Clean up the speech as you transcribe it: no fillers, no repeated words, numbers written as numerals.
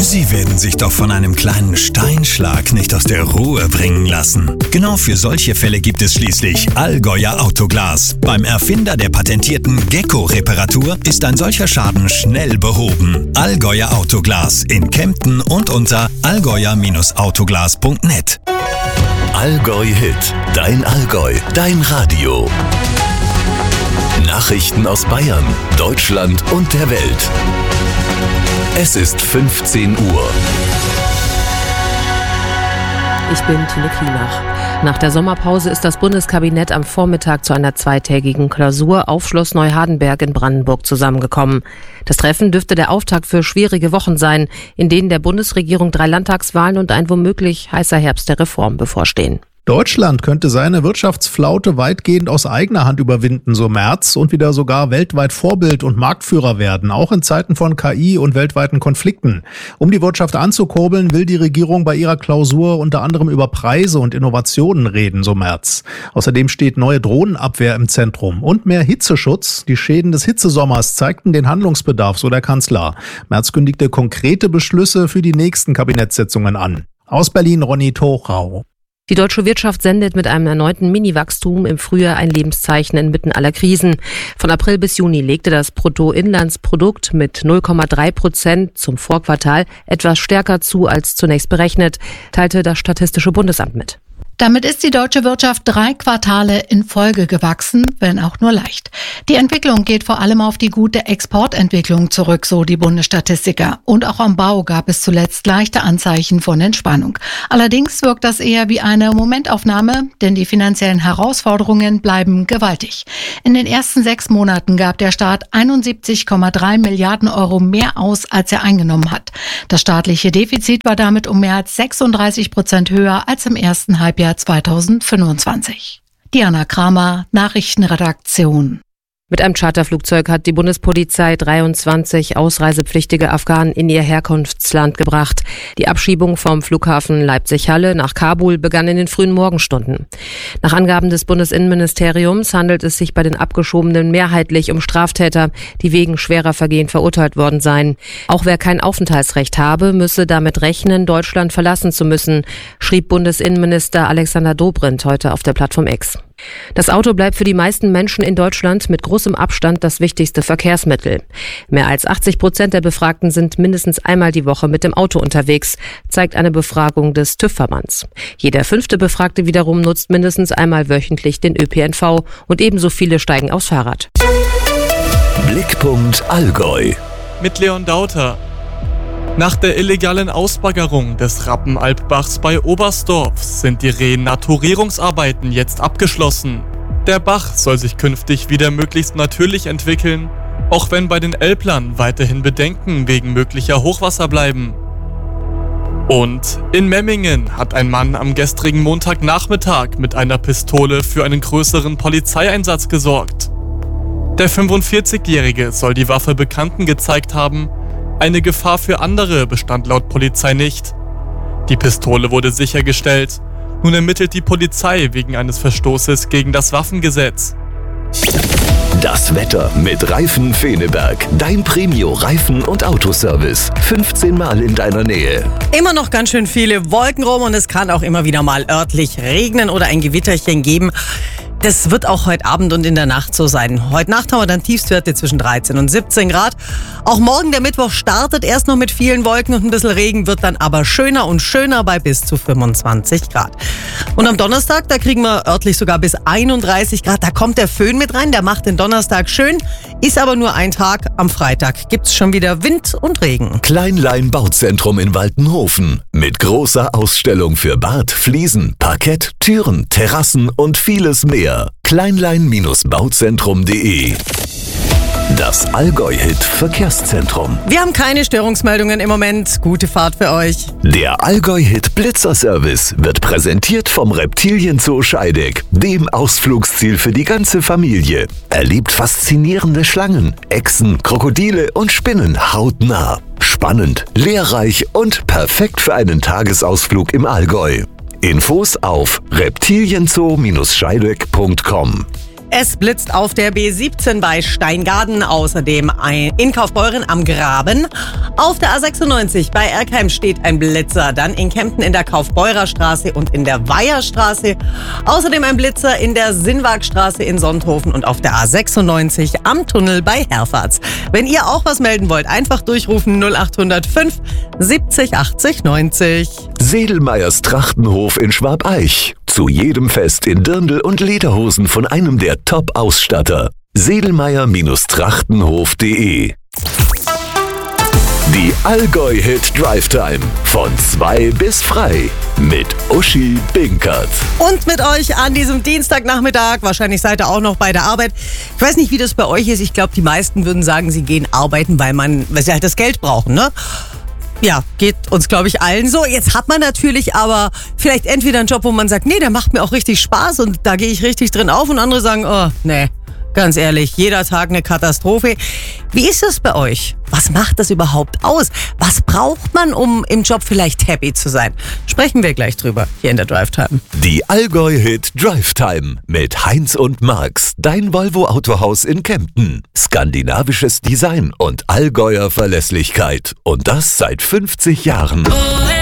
Sie werden sich doch von einem kleinen Steinschlag nicht aus der Ruhe bringen lassen. Genau für solche Fälle gibt es schließlich Allgäuer Autoglas. Beim Erfinder der patentierten Gecko-Reparatur ist ein solcher Schaden schnell behoben. Allgäuer Autoglas in Kempten und unter allgäuer-autoglas.net. Allgäu Hit, dein Allgäu, dein Radio. Nachrichten aus Bayern, Deutschland und der Welt. Es ist 15 Uhr. Ich bin Tine Klimach. Nach der Sommerpause ist das Bundeskabinett am Vormittag zu einer zweitägigen Klausur auf Schloss Neuhardenberg in Brandenburg zusammengekommen. Das Treffen dürfte der Auftakt für schwierige Wochen sein, in denen der Bundesregierung 3 Landtagswahlen und ein womöglich heißer Herbst der Reform bevorstehen. Deutschland könnte seine Wirtschaftsflaute weitgehend aus eigener Hand überwinden, so Merz, und wieder sogar weltweit Vorbild und Marktführer werden, auch in Zeiten von KI und weltweiten Konflikten. Um die Wirtschaft anzukurbeln, will die Regierung bei ihrer Klausur unter anderem über Preise und Innovationen reden, so Merz. Außerdem steht neue Drohnenabwehr im Zentrum und mehr Hitzeschutz. Die Schäden des Hitzesommers zeigten den Handlungsbedarf, so der Kanzler. Merz kündigte konkrete Beschlüsse für die nächsten Kabinettssitzungen an. Aus Berlin Ronny Tochau. Die deutsche Wirtschaft sendet mit einem erneuten Mini-Wachstum im Frühjahr ein Lebenszeichen inmitten aller Krisen. Von April bis Juni legte das Bruttoinlandsprodukt mit 0,3% zum Vorquartal etwas stärker zu als zunächst berechnet, teilte das Statistische Bundesamt mit. Damit ist die deutsche Wirtschaft 3 Quartale in Folge gewachsen, wenn auch nur leicht. Die Entwicklung geht vor allem auf die gute Exportentwicklung zurück, so die Bundesstatistiker. Und auch am Bau gab es zuletzt leichte Anzeichen von Entspannung. Allerdings wirkt das eher wie eine Momentaufnahme, denn die finanziellen Herausforderungen bleiben gewaltig. In den ersten 6 Monaten gab der Staat 71,3 Milliarden Euro mehr aus, als er eingenommen hat. Das staatliche Defizit war damit um mehr als 36% höher als im ersten Halbjahr 2025. Diana Kramer, Nachrichtenredaktion. Mit einem Charterflugzeug hat die Bundespolizei 23 ausreisepflichtige Afghanen in ihr Herkunftsland gebracht. Die Abschiebung vom Flughafen Leipzig-Halle nach Kabul begann in den frühen Morgenstunden. Nach Angaben des Bundesinnenministeriums handelt es sich bei den Abgeschobenen mehrheitlich um Straftäter, die wegen schwerer Vergehen verurteilt worden seien. Auch wer kein Aufenthaltsrecht habe, müsse damit rechnen, Deutschland verlassen zu müssen, schrieb Bundesinnenminister Alexander Dobrindt heute auf der Plattform X. Das Auto bleibt für die meisten Menschen in Deutschland mit großem Abstand das wichtigste Verkehrsmittel. Mehr als 80% der Befragten sind mindestens einmal die Woche mit dem Auto unterwegs, zeigt eine Befragung des TÜV-Verbands. Jeder 5. Befragte wiederum nutzt mindestens einmal wöchentlich den ÖPNV und ebenso viele steigen aufs Fahrrad. Blickpunkt Allgäu. Mit Leon Dauter. Nach der illegalen Ausbaggerung des Rappenalpbachs bei Oberstdorf sind die Renaturierungsarbeiten jetzt abgeschlossen. Der Bach soll sich künftig wieder möglichst natürlich entwickeln, auch wenn bei den Elblern weiterhin Bedenken wegen möglicher Hochwasser bleiben. Und in Memmingen hat ein Mann am gestrigen Montagnachmittag mit einer Pistole für einen größeren Polizeieinsatz gesorgt. Der 45-Jährige soll die Waffe Bekannten gezeigt haben. Eine Gefahr für andere bestand laut Polizei nicht. Die Pistole wurde sichergestellt. Nun ermittelt die Polizei wegen eines Verstoßes gegen das Waffengesetz. Das Wetter mit Reifen Feneberg. Dein Premio-Reifen- und Autoservice. 15 Mal in deiner Nähe. Immer noch ganz schön viele Wolken rum und es kann auch immer wieder mal örtlich regnen oder ein Gewitterchen geben. Das wird auch heute Abend und in der Nacht so sein. Heute Nacht haben wir dann Tiefstwerte zwischen 13 und 17 Grad. Auch morgen, der Mittwoch, startet erst noch mit vielen Wolken und ein bisschen Regen, wird dann aber schöner und schöner bei bis zu 25 Grad. Und am Donnerstag, da kriegen wir örtlich sogar bis 31 Grad. Da kommt der Föhn mit rein, der macht den Donnerstag schön, ist aber nur ein Tag. Am Freitag gibt's schon wieder Wind und Regen. Kleinlein Bauzentrum in Waltenhofen. Mit großer Ausstellung für Bad, Fliesen, Parkett, Türen, Terrassen und vieles mehr. Kleinlein-bauzentrum.de. Das Allgäu-Hit Verkehrszentrum. Wir haben keine Störungsmeldungen im Moment. Gute Fahrt für euch. Der Allgäu-Hit Blitzerservice wird präsentiert vom Reptilienzoo Scheideck, dem Ausflugsziel für die ganze Familie. Erlebt faszinierende Schlangen, Echsen, Krokodile und Spinnen hautnah. Spannend, lehrreich und perfekt für einen Tagesausflug im Allgäu. Infos auf reptilienzoo-scheideck.com. Es blitzt auf der B17 bei Steingaden, außerdem in Kaufbeuren am Graben. Auf der A96 bei Erkheim steht ein Blitzer. Dann in Kempten in der Kaufbeurerstraße und in der Weiherstraße. Außerdem ein Blitzer in der Sinnwagstraße in Sonthofen und auf der A96 am Tunnel bei Herfahrt. Wenn ihr auch was melden wollt, einfach durchrufen 0805 70 80 90. Sedelmeyers Trachtenhof in Schwabeich. Zu jedem Fest in Dirndl und Lederhosen von einem der Top-Ausstatter. Sedelmeyer-Trachtenhof.de. Die Allgäu-Hit Drive Time. Von 2 bis frei. Mit Uschi Binkert. Und mit euch an diesem Dienstagnachmittag. Wahrscheinlich seid ihr auch noch bei der Arbeit. Ich weiß nicht, wie das bei euch ist. Ich glaube, die meisten würden sagen, sie gehen arbeiten, weil sie halt das Geld brauchen, ne? Ja, geht uns, glaube ich, allen so. Jetzt hat man natürlich aber vielleicht entweder einen Job, wo man sagt, nee, der macht mir auch richtig Spaß und da gehe ich richtig drin auf. Und andere sagen, oh, nee, ganz ehrlich, jeder Tag eine Katastrophe. Wie ist das bei euch? Was macht das überhaupt aus? Was braucht man, um im Job vielleicht happy zu sein? Sprechen wir gleich drüber hier in der Drive Time. Die Allgäu-Hit Drive Time mit Heinz und Marx, dein Volvo Autohaus in Kempten. Skandinavisches Design und Allgäuer Verlässlichkeit. Und das seit 50 Jahren.